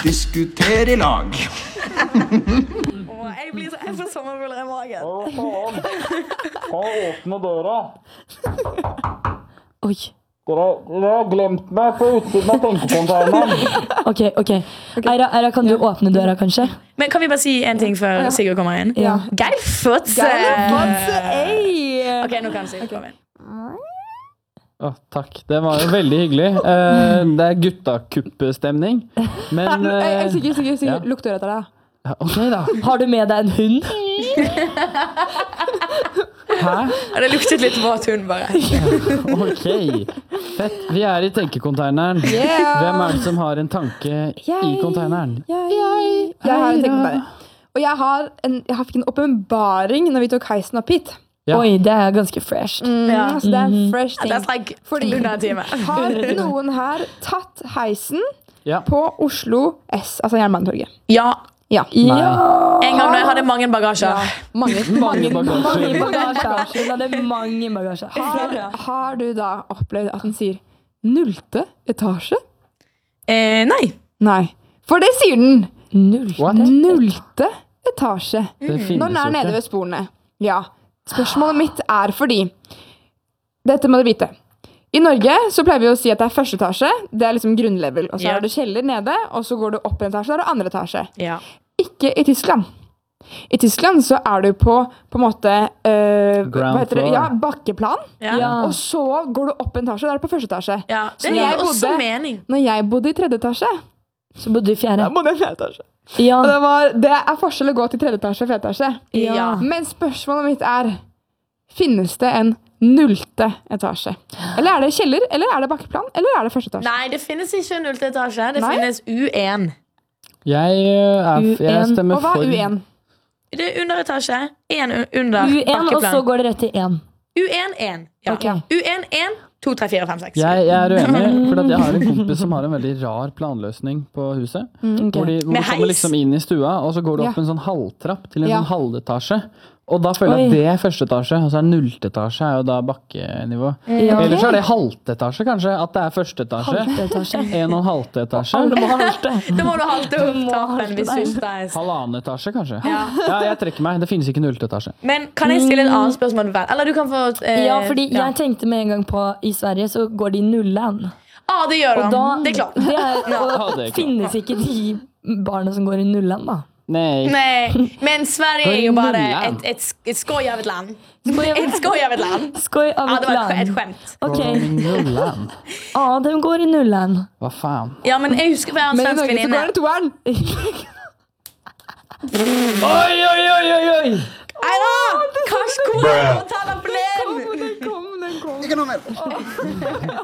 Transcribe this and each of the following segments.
diskutere i lag. Jeg får sommerfugler i magen. Åpne døra. Oi. Dere har glemt meg på utsiden av tenkekonteineren. Ok. Eira, kan du åpne døra, kanskje? Men kan vi bare si en ting før Sigurd kommer inn? Ja. Geir Fotse! Ei! Ok, nå kan Sigurd komme inn. Takk, det var jo veldig hyggelig. Det er guttakuppestemning. Men Sikkert, ja. lukk døra etter deg. Ja, ok da. Har du med deg en hund? Hæ? Ja, det luktet litt våt hund bare. Ok, fett. Vi er i tenkekonteineren. Hvem er det som har en tanke i konteineren? Jeg har en tenkekonteiner. Og jeg fikk en åpenbaring når vi tok heisen opp hit. Ja. Oi, det er ganske fresh. Så det er en fresh ting. That's like Fordi under en time. har noen her tatt heisen Ja. på Oslo S, altså Jernbanetorget? Ja, Ja. en gang da jeg hadde mange bagasjer. Mange Mange bagasjer. Bagasjer. Hun hadde mange bagasjer. Har du da opplevd at den sier 0. etasje? Nei. Nei. For det sier den. What? 0. etasje. Det finnes Når den er jo nede ikke. ved sporene. Ja. Spørsmålet mitt er fordi dette må du vite. I Norge så pleier vi å si at det er første etasje. Det er liksom grunnlevel. Og så Ja. er det kjeller nede, og så går du opp en etasje, og så er det andre etasje. Ja. Ikke i Tyskland. I Tyskland så er du på en måte Ground floor. Ja, bakkeplan. Ja. Ja. Og så går du opp en etasje, og da er du på første etasje. Ja. Så Det jeg gir også bodde- mening. Når jeg bodde i 3. etasje, Så bodde du i fjerde. bodde jeg i 4. etasje. Ja. Og det er forskjell å gå til 3. etasje og 4. etasje. Ja. Men spørsmålet mitt er, finnes det en 0. etasje? Eller er det kjeller, eller er det bakkeplan, eller er det første etasje? Nei, det finnes ikke 0. etasje. Det Nei. finnes U1. Jeg stemmer Og hva for er U1? Det er under etasje. En under U1, og så bakkeplan. går det rett til 1. U1, 1. Ja. Ok. U1, 1, 2, 3, 4, 5, 6. Jeg er uenig, for at jeg har en kompis som har en veldig rar planløsning på huset. Hvor du Med kommer heis? liksom inn i stua, og så går du opp Ja. en sånn halvtrapp til en Ja. sånn halvetasje. Og da føler jeg at det er første etasje, og så er 0. etasje er jo da bakkenivå. Ja. Eller så er det halvtetasje, kanskje. At det er første etasje. Halvte etasje. 1,5 etasje. Alle må ha første. Da må du halte opp må trappen halte hvis du deg. ikke er. Halvannen etasje, kanskje. Ja. Ja, jeg trekker meg. Det finnes ikke 0. etasje. Men kan jeg stille et annet spørsmål? Vel? Eller du kan få Ja, fordi ja. jeg tenkte med en gang på i Sverige så går de nullen. Ah, det gjør Og de. da, Det er klart. det er, Ja, og det er klart. finnes ikke de barna som går i nullen, da. Nei. Nei, men Sverige er jo Går i bare nullen. et skoj av et land. Et skoj av et land. Skoj av Ja, et det var et land. skjemt. Ok, Nullen. ja, de går i nullen. Hva faen? Ja, men jeg husker hver en Men i svensk Norge så venninne. går det toeren. Oi, oi, oi, oi, oi! Nei da! Karskolen taler på den! Den kom. Ikke noe mer.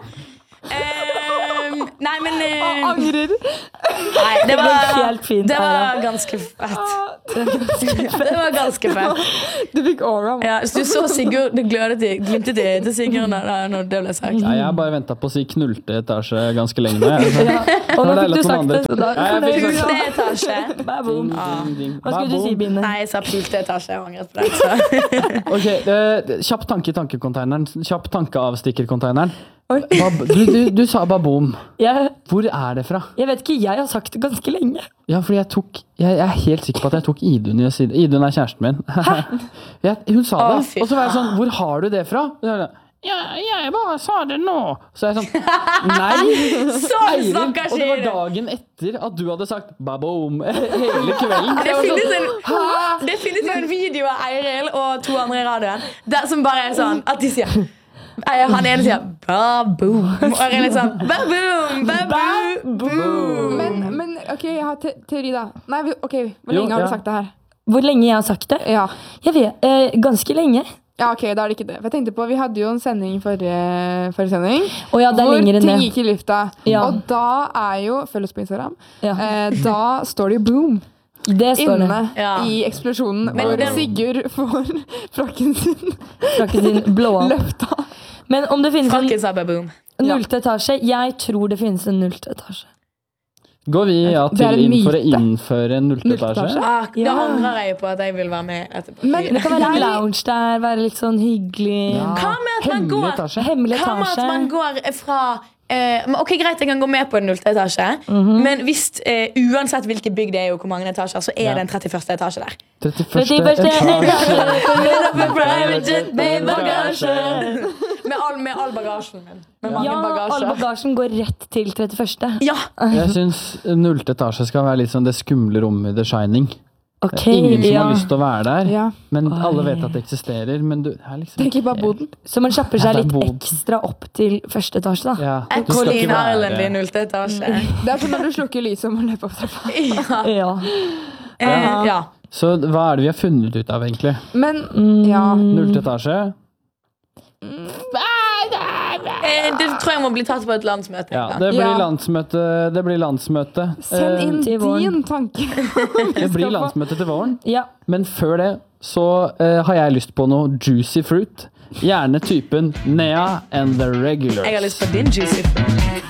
Nei, men Angrer. Nei, det Det går var helt fint, Det var Aira. ganske fett. Det var ganske fett. Du fikk aura. Ja, så du så Sigurd, det glimtet til Sigurd når det ble sagt. Nei, jeg har bare ventet på å si knullte etasje ganske lenge nå. Jeg. Og nå Var det fikk du lett sagt noen det, andre? så da Ja, jeg fikk fornøyd. sagt Pulte etasje. Baboom. Ding, ding. Hva skulle du si, Bine? Nei, jeg sa pulte etasje. Jeg angret på det. Så. Ok, kjapp tanke i tankekonteineren. Kjapp tanke av stikkerkonteineren. Oi. Du sa baboom. Jeg Hvor er det fra? vet ikke, jeg har sagt det ganske lenge. Ja, fordi jeg er helt sikker på at jeg tok Idun i å si det. Idun er kjæresten min. Hun sa det. Å, fy Og så var jeg sånn, hvor har du det fra? Og så var jeg, ja, jeg bare sa det nå. Så er jeg sånn, nei, Sånn Eirin. snakker Og det var ikke dagen etter at du hadde sagt baboom hele kvelden. det Jeg var finnes, sånn, det finnes jo en video av Eiril og to andre i radioen der som bare er sånn at de sier han ene sier baboom, og Eiril er sånn baboom, baboom. Men ok, jeg har teori da. Nei, ok, hvor Jo, lenge har ja. du sagt det her? Hvor lenge jeg har sagt det? Ja. Jeg vet, ganske lenge. Ja, ok, da er det ikke det. For jeg tenkte på, vi hadde jo en sending forrige sending. Og ja, det er hvor lenger enn ting det. gikk i lufta. Ja. Og da er jo, følg oss på Instagram, Ja. da står det jo boom Det står det. inne Ja. i eksplosjonen, Men hvor den- Sigurd får frakken sin Frakken din blå av. løfta. Men om det finnes en Frakken sa baboom. nullte etasje, jeg tror det finnes en nullte etasje. Går vi ja Det er til en inn for å myte. innføre en nullte Nullte etasje? etasje? Da Ja. angrer jeg på at jeg vil være med etterpå. Men Det kan være en Jeg- lounge der, være litt sånn hyggelig. Ja. Hva med at man Hemmelig går etasje. Hemmelig Hva med at etasje. man går fra Ok, greit, jeg kan gå med på en 0. etasje. Men hvis uansett hvilket bygg det er, og hvor mange etasjer, så er det en 31. etasje der. 31. 31. etasje. Med bagasje. Med all bagasjen min. Med mange Ja, all bagasjer. bagasjen går rett til 31. Ja. Jeg syns 0. etasje skal være litt sånn det skumle rommet i The Shining. Ok, Ingen som ja. har lyst til å være der, Ja. men alle Oi. vet at det eksisterer. Men du er liksom Tenk bare Boden. Så man kjapper seg Ja, det er litt bod. ekstra opp til 1. etasje da. Ja, du skal Colleen ikke være- Island i 0. etasje. Det er som når du slukker lyset og må løpe opp trappa. Ja. Ja. Ja. Så hva er det vi har funnet ut av, egentlig? Men ja. 0. etasje? Det tror jeg må bli tatt på et landsmøte. Ja, en gang. det blir Ja. landsmøte. Det blir landsmøte. Send inn til våren. din tanke. Det blir landsmøte til våren. Ja. Men før det så har jeg lyst på noe juicy fruit. Gjerne typen Nea and the Regulars. Jeg har lyst på din juicy fruit.